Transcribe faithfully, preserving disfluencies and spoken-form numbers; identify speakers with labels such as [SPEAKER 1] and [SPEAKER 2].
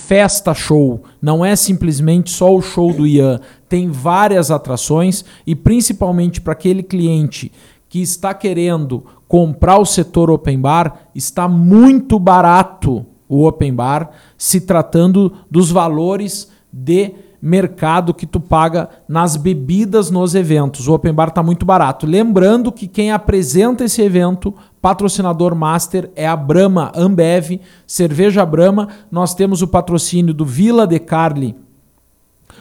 [SPEAKER 1] festa show, não é simplesmente só o show do Ian, tem várias atrações e principalmente para aquele cliente que está querendo comprar o setor open bar, está muito barato o open bar, se tratando dos valores de mercado que tu paga nas bebidas nos eventos. O open bar está muito barato. Lembrando que quem apresenta esse evento, patrocinador master, é a Brahma, Ambev, Cerveja Brahma. Nós temos o patrocínio do Vila de Carli